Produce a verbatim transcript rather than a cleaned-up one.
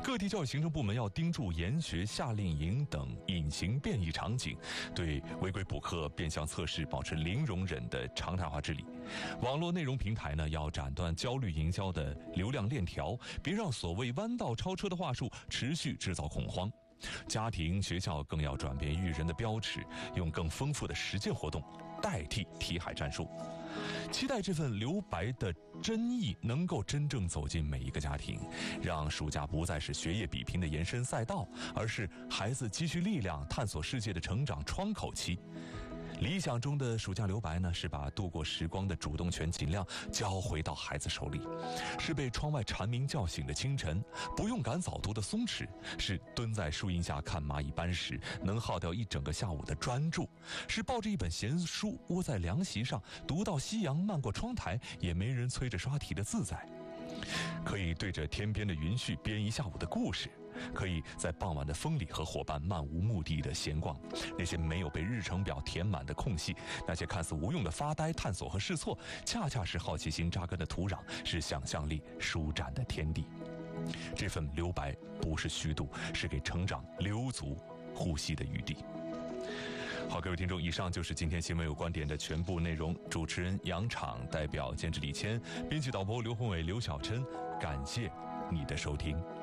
各地教育行政部门要盯住研学、夏令营等隐形变异场景，对违规补课、变相测试保持零容忍的常态化治理。网络内容平台呢，要斩断焦虑营销的流量链条，别让所谓弯道超车的话术持续制造恐慌。家庭、学校更要转变育人的标尺，用更丰富的实践活动代替题海战术。期待这份留白的真意能够真正走进每一个家庭，让暑假不再是学业比拼的延伸赛道，而是孩子积蓄力量、探索世界的成长窗口期。理想中的暑假留白呢，是把度过时光的主动权尽量交回到孩子手里，是被窗外蝉鸣叫醒的清晨，不用赶早读的松弛，是蹲在树荫下看蚂蚁搬屎能耗掉一整个下午的专注，是抱着一本闲书窝在凉席上读到夕阳漫过窗台也没人催着刷题的自在。可以对着天边的云絮编一下午的故事，可以在傍晚的风里和伙伴漫无目的的闲逛。那些没有被日程表填满的空隙，那些看似无用的发呆、探索和试错，恰恰是好奇心扎根的土壤，是想象力舒展的天地。这份留白不是虚度，是给成长留足呼吸的余地。好，各位听众，以上就是今天新闻有观点的全部内容。主持人杨昶，代表监制李谦，编辑导播刘宏伟、刘小琛，感谢你的收听。